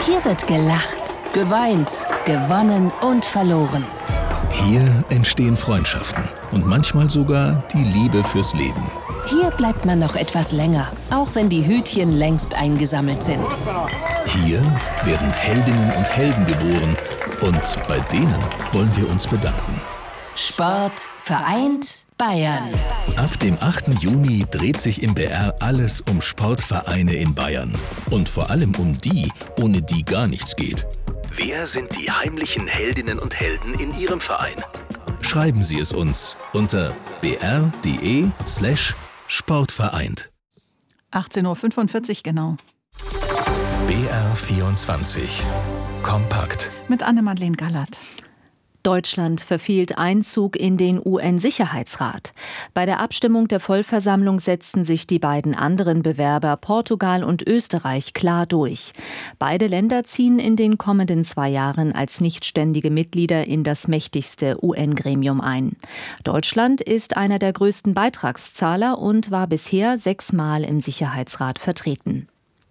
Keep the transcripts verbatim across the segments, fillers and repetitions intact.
Hier wird gelacht, geweint, gewonnen und verloren. Hier entstehen Freundschaften und manchmal sogar die Liebe fürs Leben. Hier bleibt man noch etwas länger, auch wenn die Hütchen längst eingesammelt sind. Hier werden Heldinnen und Helden geboren und bei denen wollen wir uns bedanken. Sport vereint Bayern. Ab dem achten Juni dreht sich im B R alles um Sportvereine in Bayern. Und vor allem um die, ohne die gar nichts geht. Wer sind die heimlichen Heldinnen und Helden in Ihrem Verein? Schreiben Sie es uns unter b r punkt d e slash sportvereint. achtzehn Uhr fünfundvierzig genau. B R vierundzwanzig. Kompakt. Mit Anne-Madeleine Gallert. Deutschland verfehlt Einzug in den U N-Sicherheitsrat. Bei der Abstimmung der Vollversammlung setzten sich die beiden anderen Bewerber Portugal und Österreich klar durch. Beide Länder ziehen in den kommenden zwei Jahren als nichtständige Mitglieder in das mächtigste U N-Gremium ein. Deutschland ist einer der größten Beitragszahler und war bisher sechsmal im Sicherheitsrat vertreten.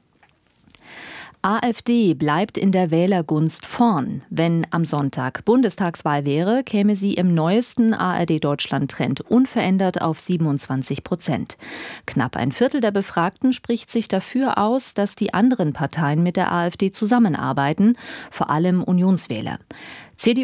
AfD bleibt in der Wählergunst vorn. Wenn am Sonntag Bundestagswahl wäre, käme sie im neuesten A R D-Deutschland-Trend unverändert auf siebenundzwanzig Prozent. Knapp ein Viertel der Befragten spricht sich dafür aus, dass die anderen Parteien mit der AfD zusammenarbeiten, vor allem Unionswähler. C D U